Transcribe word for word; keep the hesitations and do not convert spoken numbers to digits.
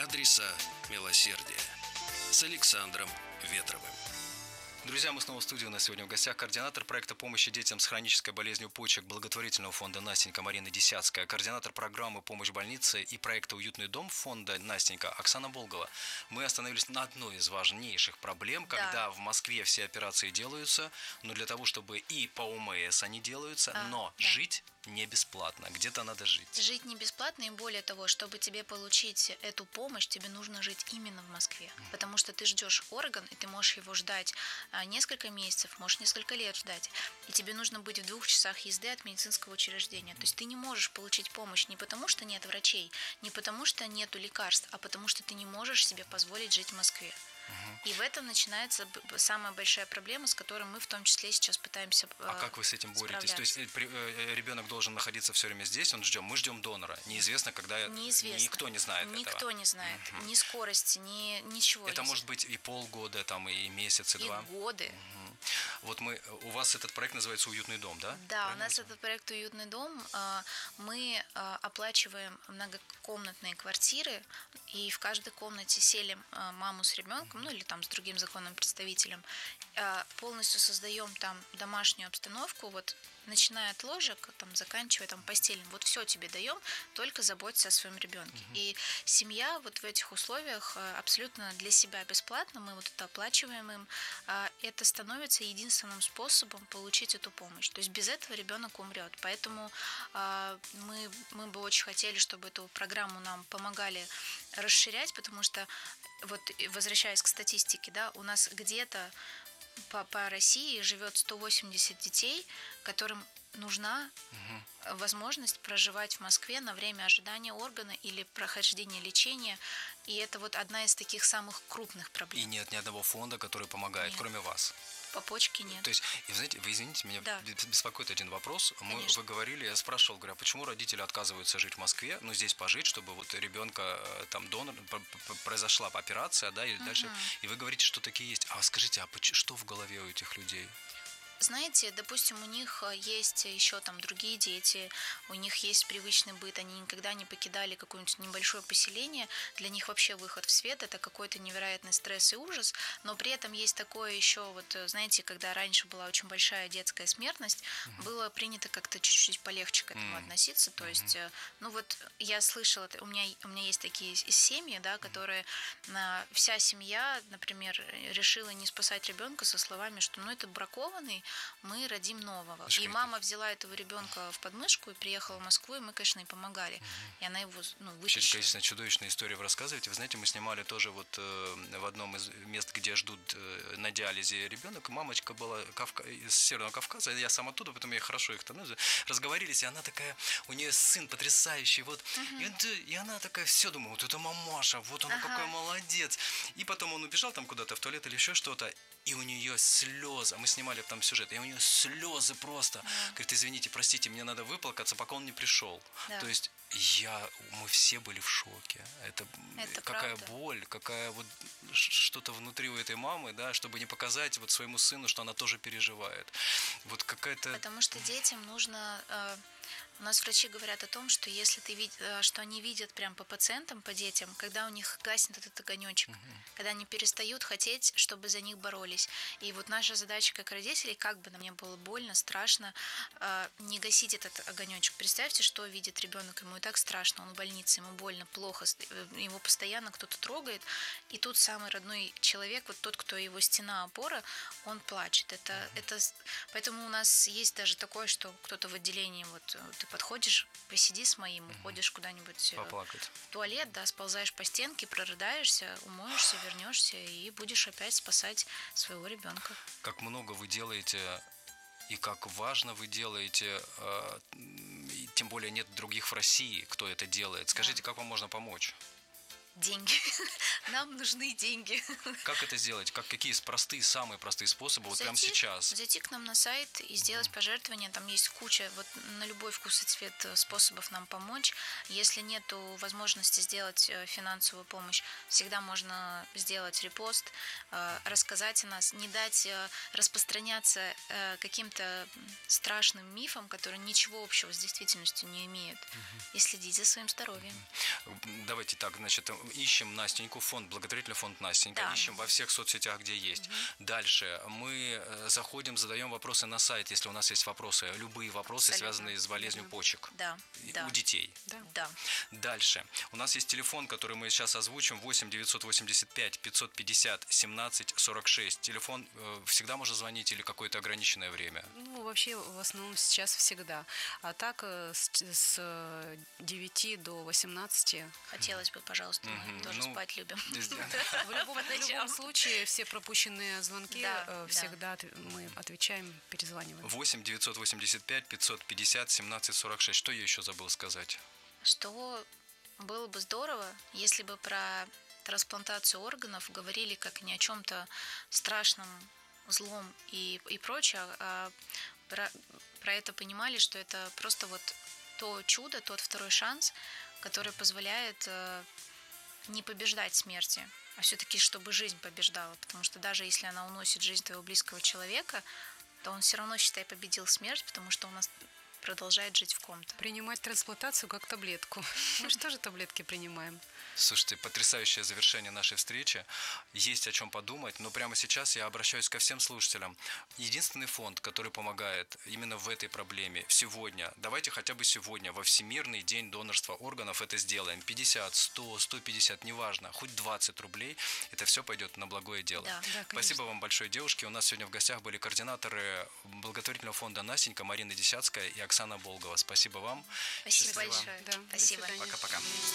Адреса милосердия с Александром Ветровым. Друзья, мы снова в студии. У нас сегодня в гостях координатор проекта помощи детям с хронической болезнью почек благотворительного фонда «Настенька» Марина Десятская, координатор программы «Помощь больнице» и проекта «Уютный дом» фонда «Настенька» Оксана Болгова. Мы остановились на одной из важнейших проблем, да. Когда в Москве все операции делаются, но для того, чтобы и по ОМС они делаются, а, но да. жить не бесплатно. Где-то надо жить. Жить не бесплатно, и более того, чтобы тебе получить эту помощь, тебе нужно жить именно в Москве. Mm. Потому что ты ждешь орган, и ты можешь его ждать несколько месяцев, можешь несколько лет ждать. И тебе нужно быть в двух часах езды от медицинского учреждения. То есть ты не можешь получить помощь не потому, что нет врачей, не потому, что нету лекарств, а потому, что ты не можешь себе позволить жить в Москве. Угу. И в этом начинается самая большая проблема, с которой мы в том числе сейчас пытаемся А как вы с этим боретесь? То есть ребенок должен находиться все время здесь, он ждем, мы ждем донора. Неизвестно, когда Неизвестно. Никто не знает Никто этого. не знает. Угу. Ни скорости, ни ничего. Это может быть и полгода, там, и месяц, и, и два. годы. Угу. Вот мы, у вас этот проект называется «Уютный дом», да? Да, правильно? У нас этот проект «Уютный дом». Мы оплачиваем многокомнатные квартиры, и в каждой комнате селим маму с ребенком, ну или там с другим законным представителем, полностью создаем там домашнюю обстановку, вот начиная от ложек, там, заканчивая там, постелем, вот все тебе даем, только заботься о своем ребенке. Угу. И семья вот в этих условиях абсолютно для себя бесплатно, мы вот это оплачиваем им, это становится единственным способом получить эту помощь. То есть без этого ребенок умрет. Поэтому мы, мы бы очень хотели, чтобы эту программу нам помогали расширять, потому что, вот возвращаясь к статистике, да, у нас где-то По, по России живет сто восемьдесят детей, которым нужна угу. возможность проживать в Москве на время ожидания органа или прохождения лечения. И это вот одна из таких самых крупных проблем. И нет ни одного фонда, который помогает, нет. кроме вас? По почке нет. То есть, и, знаете, вы извините, меня да. беспокоит один вопрос. Мы, вы говорили, я спрашивал, говорю, а почему родители отказываются жить в Москве, ну, здесь пожить, чтобы вот ребенка, там, донор, произошла операция, да, и угу. дальше. И вы говорите, что такие есть. А скажите, а что в голове у этих людей? Знаете, допустим, у них есть еще там другие дети, у них есть привычный быт, они никогда не покидали какое-нибудь небольшое поселение, для них вообще выход в свет – это какой-то невероятный стресс и ужас, но при этом есть такое еще, вот знаете, когда раньше была очень большая детская смертность, uh-huh. было принято как-то чуть-чуть полегче к этому uh-huh. относиться, то uh-huh. есть, ну вот я слышала, у меня, у меня есть такие семьи, да, которые, uh-huh. вся семья, например, решила не спасать ребенка со словами, что ну это бракованный, мы родим нового. Шкрипы. И мама взяла этого ребенка в подмышку и приехала в Москву, и мы, конечно, ей помогали. Угу. И она его ну, вытащила. Конечно, чудовищная история вы рассказываете. Вы знаете, мы снимали тоже вот э, в одном из мест, где ждут э, на диализе ребенок. Мамочка была Кавка... из Северного Кавказа, я сам оттуда, потом я хорошо их там ну, разговорились, и она такая, у нее сын потрясающий, вот, угу. и, и она такая, все, думаю, вот это мамаша, вот он ага. какой молодец. И потом он убежал там куда-то в туалет или еще что-то, и у нее слезы, мы снимали там сюжет, и у нее слезы просто. Да. Говорит, извините, простите, мне надо выплакаться, пока он не пришел. Да. То есть я, мы все были в шоке. Это, Это какая правда. боль, какая вот что-то внутри у этой мамы, да, чтобы не показать вот своему сыну, что она тоже переживает. Вот какая-то... Потому что детям нужно... Э... У нас врачи говорят о том, что если ты вид... что они видят прям по пациентам, по детям, когда у них гаснет этот огонечек, угу. когда они перестают хотеть, чтобы за них боролись. И вот наша задача как родителей, как бы нам не было больно, страшно, не гасить этот огонечек. Представьте, что видит ребенок, ему и так страшно, он в больнице, ему больно, плохо, его постоянно кто-то трогает, и тут самый родной человек, вот тот, кто его стена, опора, он плачет. Это, угу. это... Поэтому у нас есть даже такое, что кто-то в отделении, вот ты подходишь, посиди с моим, угу. уходишь куда-нибудь поплакать. В туалет, да, сползаешь по стенке, прорыдаешься, умоешься, вернешься и будешь опять спасать своего ребенка. Как много вы делаете и как важно вы делаете, тем более нет других в России, кто это делает. Скажите, да. как вам можно помочь? Деньги. Нам нужны деньги. Как это сделать? Как, какие простые, самые простые способы вот зайти, прямо сейчас? Зайти к нам на сайт и сделать uh-huh. пожертвование. Там есть куча, вот на любой вкус и цвет способов нам помочь. Если нет возможности сделать финансовую помощь, всегда можно сделать репост, рассказать о нас, не дать распространяться каким-то страшным мифам, которые ничего общего с действительностью не имеют. Uh-huh. И следить за своим здоровьем. Давайте так, значит, ищем Настеньку, фонд, благотворительный фонд Настенька, Да. ищем во всех соцсетях, где есть. Дальше мы заходим, задаем вопросы на сайт, если у нас есть вопросы, любые вопросы, Абсолютно связанные с болезнью почек Да, да. у детей. Да. Да. Дальше. У нас есть телефон, который мы сейчас озвучим, восемь девятьсот восемьдесят пять пятьсот пятьдесят семнадцать сорок шесть. Телефон э, всегда можно звонить или какое-то ограниченное время? Ну, вообще, в основном сейчас всегда. А так э, с, с э, девяти до восемнадцати. Хотелось бы, пожалуйста, мы Мгм. тоже Ну, спать любим. В любом, По в любом ночам. случае, все пропущенные звонки Да, э, да. всегда отв- мы отвечаем, перезваниваем. восемь девятьсот восемьдесят пять пятьсот пятьдесят семнадцать сорок шесть. Что я еще забыл сказать? Что было бы здорово, если бы про трансплантацию органов говорили как не о чем-то страшном, злом и, и прочее, а про, про это понимали, что это просто вот то чудо, тот второй шанс, который позволяет э, не побеждать смерти, а все-таки чтобы жизнь побеждала. Потому что даже если она уносит жизнь твоего близкого человека, то он все равно, считай, победил смерть, потому что он нас продолжает жить в ком-то. Принимать трансплантацию как таблетку. Мы же тоже таблетки принимаем. Слушайте, потрясающее завершение нашей встречи. Есть о чем подумать, но прямо сейчас я обращаюсь ко всем слушателям. Единственный фонд, который помогает именно в этой проблеме сегодня, давайте хотя бы сегодня, во Всемирный день донорства органов это сделаем. пятьдесят, сто, сто пятьдесят, неважно, хоть двадцать рублей, это все пойдет на благое дело. Да. Да, Спасибо вам большое, девушки. У нас сегодня в гостях были координаторы благотворительного фонда Настенька Марина Десятская и Оксана Болгова. Спасибо вам. Спасибо Счастливо. большое. Да, до Спасибо. свидания. Пока-пока.